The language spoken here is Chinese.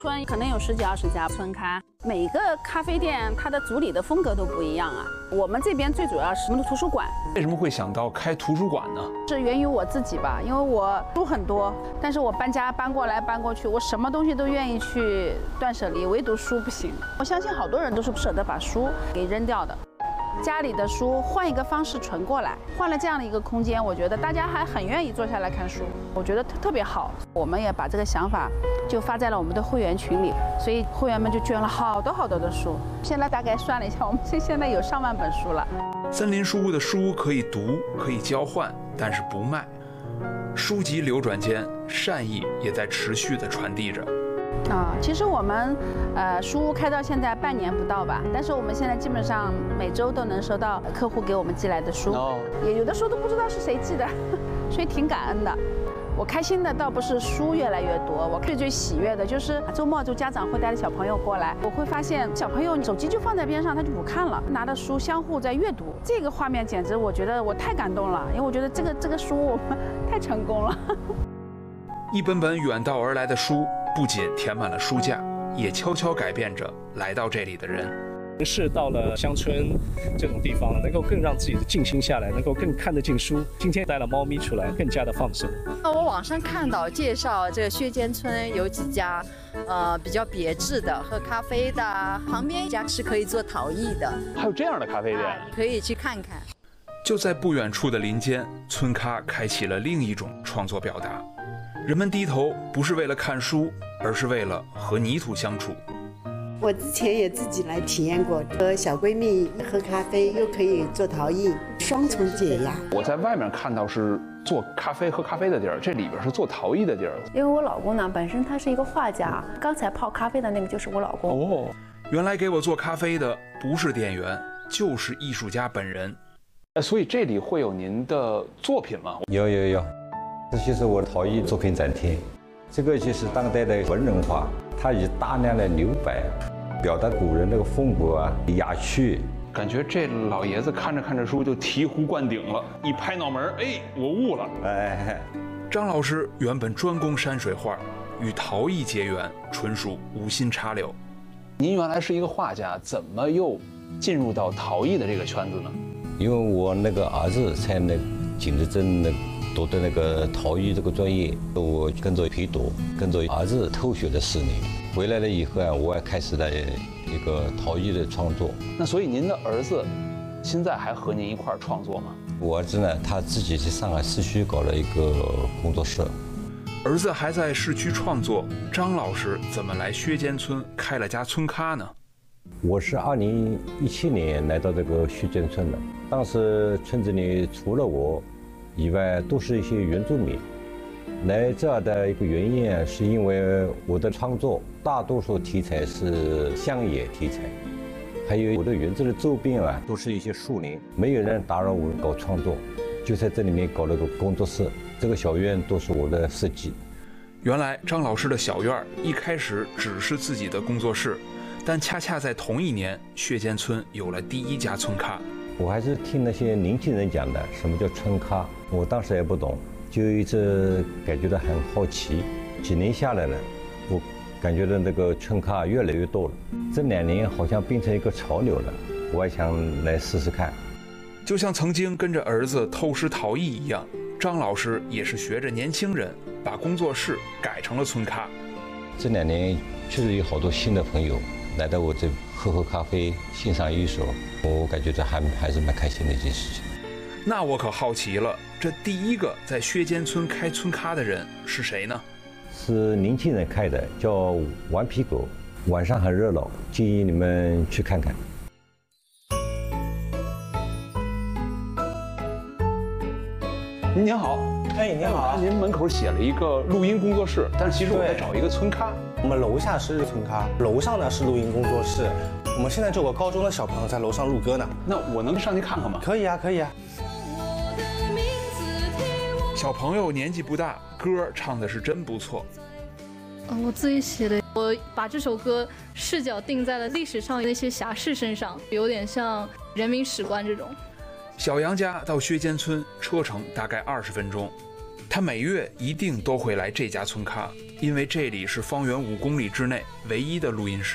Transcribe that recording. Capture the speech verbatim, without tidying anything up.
村可能有十几二十家村咖，每个咖啡店它的主理的风格都不一样啊。我们这边最主要是我们的图书馆。 为什么会想到开图书馆呢？ 是源于我自己吧，因为我书很多，但是我搬家搬过来搬过去，我什么东西都愿意去断舍离，唯独书不行。我相信好多人都是不舍得把书给扔掉的。 家里的书换一个方式存过来，换了这样的一个空间，我觉得大家还很愿意坐下来看书，我觉得特特别好。我们也把这个想法就发在了我们的会员群里，所以会员们就捐了好多好多的书。现在大概算了一下，我们现现在有上万本书了。 森林书屋的书可以读，可以交换，但是不卖。书籍流转间，善意也在持续地传递着。 啊，其实我们，呃，书屋开到现在半年不到吧，但是我们现在基本上每周都能收到客户给我们寄来的书， oh. 也有的时候都不知道是谁寄的，所以挺感恩的。我开心的倒不是书越来越多，我最最喜悦的就是周末就家长会带着小朋友过来，我会发现小朋友手机就放在边上，他就不看了，拿着书相互在阅读，这个画面简直我觉得我太感动了，因为我觉得这个这个书我们太成功了。 一本本远道而来的书。 不仅填满了书架，也悄悄改变着来到这里的人。 是到了乡村这种地方，能够更让自己的静心下来，能够更看得进书。今天带了猫咪出来，更加的放松。 那我网上看到介绍这个薛间村有几家，呃，比较别致的喝咖啡的，旁边一家是可以做陶艺的。 还有这样的咖啡店， 啊、可以去看看。 就在不远处的林间，村咖开启了另一种创作表达。 人们低头不是为了看书，而是为了和泥土相处。 我之前也自己来体验过，和小闺蜜喝咖啡，又可以做陶艺，双重解压。 我在外面看到是做咖啡、喝咖啡的地儿，这里边是做陶艺的地儿。 因为我老公呢，本身他是一个画家，刚才泡咖啡的那个就是我老公。 哦，原来给我做咖啡的不是店员，就是艺术家本人。所以这里会有您的作品吗？ 有有有。 这就是我的陶艺作品展厅，这个就是当代的文人画，它以大量的留白，表达古人那个风骨啊、雅趣。 感觉这老爷子看着看着书就醍醐灌顶了，一拍脑门，哎，我悟了。哎，张老师原本专攻山水画，与陶艺结缘，纯属无心插柳。您原来是一个画家，怎么又进入到陶艺的这个圈子呢？ 因为我那个儿子在那景德镇那。 读的那个陶艺这个专业，我跟着陪读，跟着儿子偷学了四年。回来了以后啊，我也开始了一个陶艺的创作。 那所以您的儿子现在还和您一块儿创作吗？ 我儿子呢，他自己在上海市区搞了一个工作室。 儿子还在市区创作，张老师怎么来薛间村开了家村咖呢？ 我是二零一七年来到这个薛间村的，当时村子里除了我。 以外都是一些原住民，来这儿的一个原因啊，是因为我的创作大多数题材是乡野题材，还有我的园子的周边啊都是一些树林，没有人打扰我搞创作，就在这里面搞了个工作室，这个小院都是我的设计。 原来张老师的小院一开始只是自己的工作室，但恰恰在同一年，薛间村有了第一家村咖。 我还是听那些年轻人讲的，什么叫村咖，我当时也不懂，就一直感觉到很好奇。几年下来了，我感觉到那个村咖越来越多了，这两年好像变成一个潮流了，我也想来试试看。 就像曾经跟着儿子偷师陶艺一样，张老师也是学着年轻人，把工作室改成了村咖。 这两年确实有好多新的朋友来到我这喝喝咖啡，欣赏艺术。 我感觉这还还是蛮开心的一件事情。 那我可好奇了，这第一个在薛间村开村咖的人是谁呢？ 是年轻人开的，叫顽皮狗，晚上很热闹，建议你们去看看。 您好， 哎，您好， 您门口写了一个录音工作室，但是其实我在找一个村咖。 我们楼下是村咖，楼上呢是录音工作室。 我们现在就有个高中的小朋友在楼上录歌呢， 那我能上去看看吗？ 可以啊，可以啊。 小朋友年纪不大，歌唱的是真不错。 嗯，我自己写的，我把这首歌视角定在了历史上那些侠士身上，有点像人民史观这种。 小杨家到薛间村车程大概二十分钟， 他每月一定都会来这家村咖，因为这里是方圆五公里之内唯一的录音室。